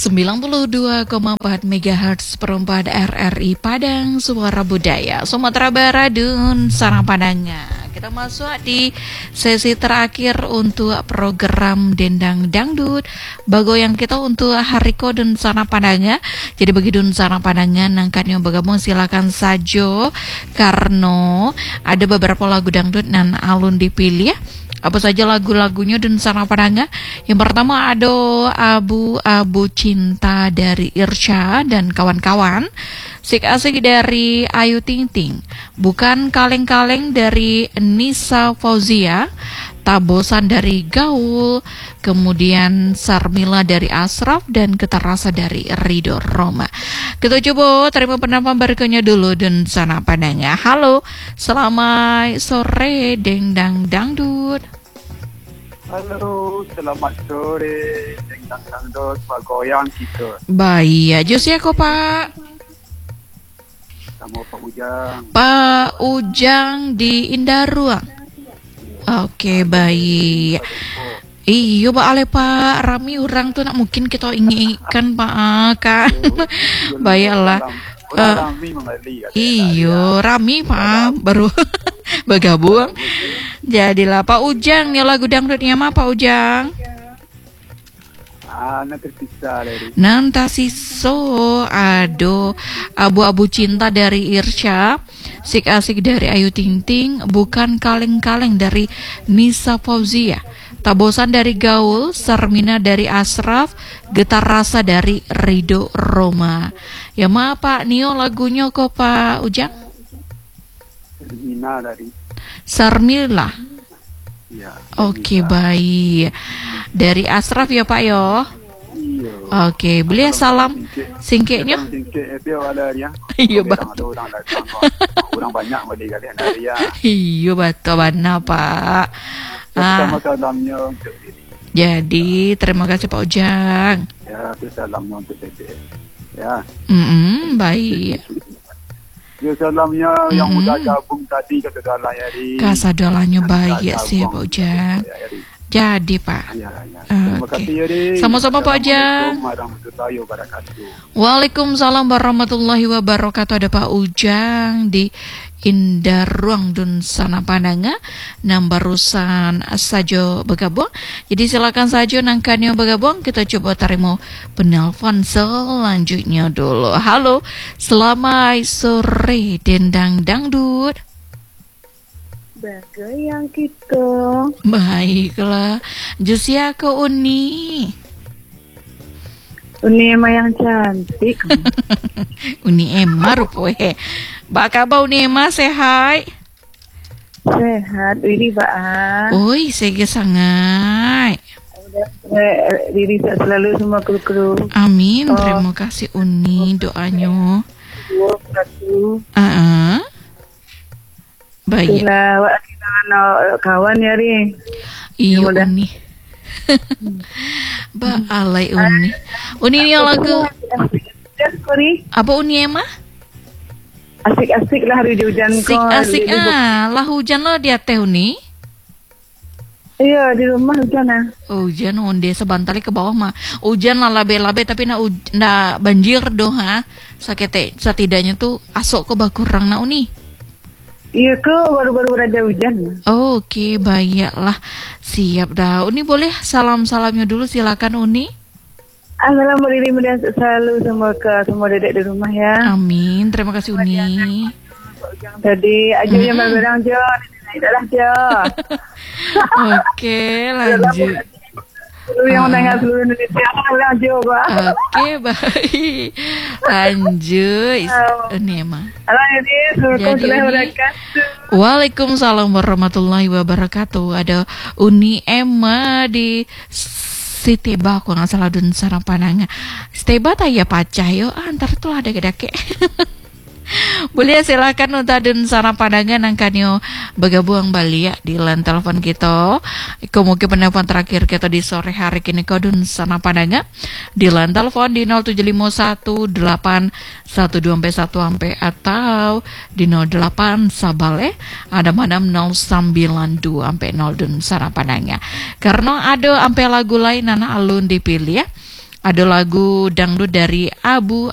92,4 MHz perempat RRI Padang Suara Budaya Sumatera Barat dan Sarang Padangnya. Kita masuk di sesi terakhir untuk program Dendang Dangdut bagoyang kita untuk Hariko dan Sarang Padangnya. Jadi bagi Dun Sarang Padangnya nangkan yang bergabung silakan saja karena ada beberapa lagu dangdut dan alun dipilih ya. Apa saja lagu-lagunya dan Sarang Padangnya? Yang pertama ada Abu-Abu Cinta dari Irsya dan kawan-kawan. Sik Asik dari Ayu Ting Ting. Bukan Kaleng-Kaleng dari Nisa Fauzia. Tabosan dari Gaul. Kemudian Sarmila dari Asraf dan Getar Rasa dari Ridho Roma. Kita coba terima pendapat berikutnya dulu dan Sarang Padangnya. Halo, selamat sore Dendang Dangdut. Halo, selamat sore Dendang Dangdut bagoyang kita. Baik, Josia kok Pak? Sama Pak Ujang. Pak Ujang di Indaruang. Oke, baik. Iya Pak Ale Pak Rami orang tuh nak mungkin kita inginkan Pak kan. Baiklah. Iyo Rami Pak baru bergabung. Jadilah Pak Ujang nih lagu dangdutnya mah Pak Ujang. Nanti siso ado Abu-Abu Cinta dari Irsya, Sik Asik dari Ayu Ting Ting, Bukan Kaleng-Kaleng dari Nisa Fauzia, Tabosan dari Gaul, Sarmina dari Asraf, Getar Rasa dari Ridho Roma. Ya maaf Pak Nio lagunya kok Pak Ujang? Sarmina dari Sarmila. Ya. Oke, baik. Dari Asraf ya Pak yo. Iya. Oke, beli salam singketnya. Iya betul. Orang banyak beli kalian dari ya. Iya betul bana Pak. Sama salamnya untuk diri. Jadi terima kasih Pak Ujang. Ya, salamnya untuk diri. Ya. Baik. Ya salamnya yang udah gabung tadi ke dalam di. Kasadalanya baik sih Pak Ujang. Jadi Pak. Terima kasih ya. Sama-sama Pak Ujang. Waalaikumsalam warahmatullahi wabarakatuh. Ada Pak Ujang di Indaruang Dun Sana Padangnya nang barusan saja bergabung. Jadi silakan saja nangkan yang bergabung. Kita coba terima penelpon selanjutnya dulu. Halo, selamat sore Dendang Dangdut. Bagoyang kita. Baiklah, Josia ke Uni. Uni emang yang cantik. Uni Emma rupanya. Bakaba Uni Emma sehat. Sehat, Widi Baan. Oi, sege sangat. Diri selalu semua kru-kru. Amin, terima kasih Uni doanya. 2, 1. Baik. Bila kawan ya ri. Iya Uni. Ba alay Uni. Uni ini lagu. Apa Uni Emma? Asik-asik lah hari hujan kok. Asik lah hujan lo di teh Uni. Iya di rumah hujan ah. Hujan onde sebentar ke bawah mah. Hujan lah labe-labe tapi na banjir doh ha. Sakete setidaknya tuh asok ke bakurang na Uni. Iya kok baru-baru ada hujan. Oke, baiklah. Siap dah. Uni boleh salam-salamnya dulu silakan Uni. Alhamdulillah selalu semua dedek di rumah ya. Amin. Terima kasih Uni. Tadi aja yang berang jo, tidaklah jo. Oke, lanjut. Yang mendengar seluruh Indonesia berang jo, Pak. Oke, baik. Lanjut. Uni emang. Waalaikumsalam warahmatullahi wabarakatuh. Ada Uni Emma di Siteba kok nggak salah Dun Sarang Padangnya. Siteba tak ya pacah yo. Antar tuh ada gedake. Boleh silakan untuk Dun Sarang Padangnya nangkanyo bergabung Bali ya di line telepon kita. Kemungkinan penelpon terakhir kita di sore hari kini kau Dun Sarang Padangnya di line telepon di 07518121 atau di 08 Sabale ada madam 092 sampai 0 Dun Sarang Padangnya. Karena ada ampe lagu lain anak alun dipilih ya. Ada lagu dangdut dari Abu